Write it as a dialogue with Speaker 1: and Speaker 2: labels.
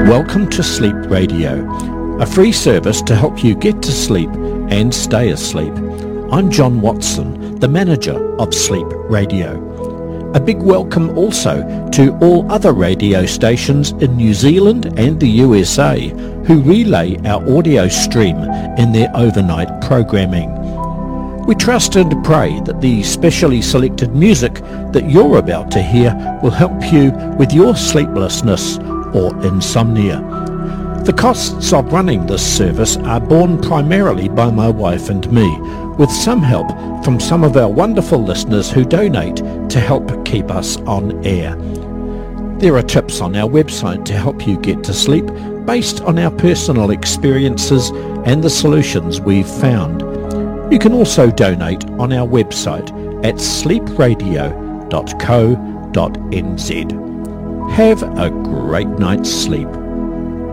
Speaker 1: Welcome to Sleep Radio, a free service to help you get to sleep and stay asleep. I'm John Watson, the manager of Sleep Radio. A big welcome also to all other radio stations in New Zealand and the USA who relay our audio stream in their overnight programming. We trust and pray that the specially selected music that you're about to hear will help you with your sleeplessness or insomnia. The costs of running this service are borne primarily by my wife and me, with some help from some of our wonderful listeners who donate to help keep us on air. There are tips on our website to help you get to sleep based on our personal experiences and the solutions we've found. You can also donate on our website at sleepradio.co.nz. Have a great night's sleep.